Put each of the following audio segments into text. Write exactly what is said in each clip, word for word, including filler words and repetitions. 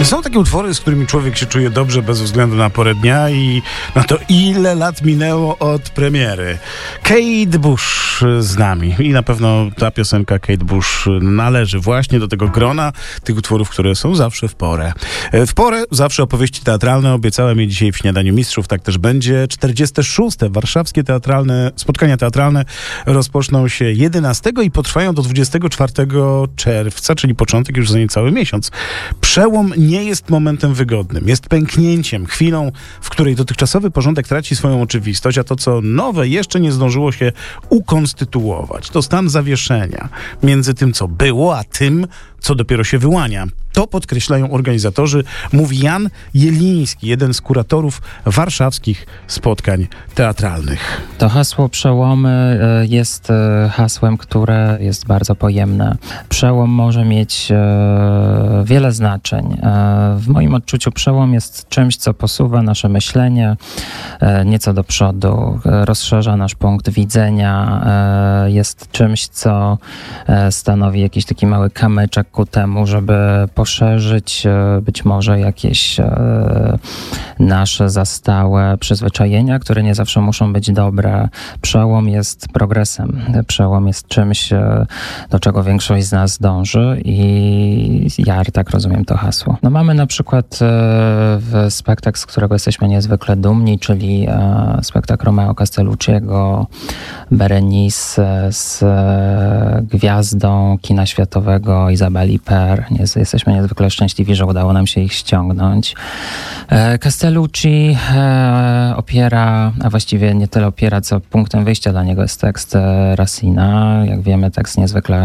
Są takie utwory, z którymi człowiek się czuje dobrze bez względu na porę dnia i na to, ile lat minęło od premiery. Kate Bush z nami i na pewno ta piosenka Kate Bush należy właśnie do tego grona tych utworów, które są zawsze w porę. W porę zawsze opowieści teatralne. Obiecałem je dzisiaj w Śniadaniu Mistrzów, tak też będzie. czterdzieste szóste warszawskie teatralne spotkania teatralne rozpoczną się jedenastego i potrwają do dwudziestego czwartego czerwca, czyli początek już za niecały miesiąc. Przełom nie jest momentem wygodnym, jest pęknięciem, chwilą, w której dotychczasowy porządek traci swoją oczywistość, a to, co nowe, jeszcze nie zdążyło się ukonstytuować. To stan zawieszenia między tym, co było, a tym, co dopiero się wyłania. To podkreślają organizatorzy, mówi Jan Jeliński, jeden z kuratorów warszawskich spotkań teatralnych. To hasło przełomy jest hasłem, które jest bardzo pojemne. Przełom może mieć wiele znaczeń. W moim odczuciu przełom jest czymś, co posuwa nasze myślenie nieco do przodu, rozszerza nasz punkt widzenia, jest czymś, co stanowi jakiś taki mały kamyczek ku temu, żeby poszerzyć być może jakieś nasze zastałe przyzwyczajenia, które nie zawsze muszą być dobre. Przełom jest progresem. Przełom jest czymś, do czego większość z nas dąży i ja tak rozumiem to hasło. No mamy na przykład w spektakl, z którego jesteśmy niezwykle dumni, czyli spektakl Romeo Castellucciego, Berenice z gwiazdą kina światowego Izabeli Per. Jesteśmy niezwykle szczęśliwi, że udało nam się ich ściągnąć. Castellucci opiera, a właściwie nie tyle opiera, co punktem wyjścia dla niego jest tekst Racina. Jak wiemy, tekst niezwykle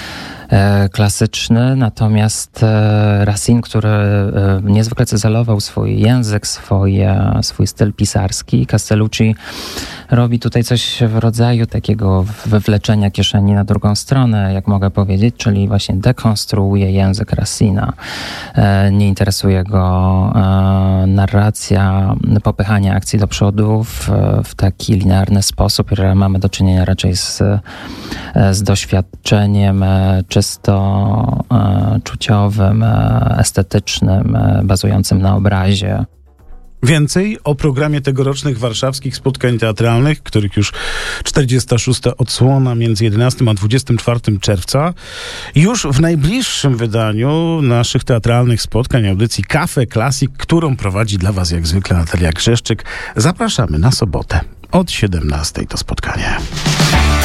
klasyczny, natomiast Racine, który niezwykle cyzelował swój język, swoje, swój styl pisarski, Castellucci robi tutaj coś w rodzaju takiego wywleczenia kieszeni na drugą stronę, jak mogę powiedzieć, czyli właśnie dekonstruuje język Racina. Nie interesuje go narracja, popychanie akcji do przodu w, w taki linearny sposób. Mamy do czynienia raczej z, z doświadczeniem czysto czuciowym, estetycznym, bazującym na obrazie. Więcej o programie tegorocznych warszawskich spotkań teatralnych, których już czterdziesta szósta odsłona między jedenastego a dwudziestego czwartego czerwca. Już w najbliższym wydaniu naszych teatralnych spotkań, audycji Cafe Classic, którą prowadzi dla was jak zwykle Natalia Grzeszczyk. Zapraszamy na sobotę od siedemnastej to spotkanie.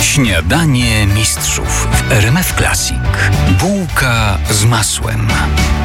Śniadanie Mistrzów w R M F Classic. Bułka z masłem.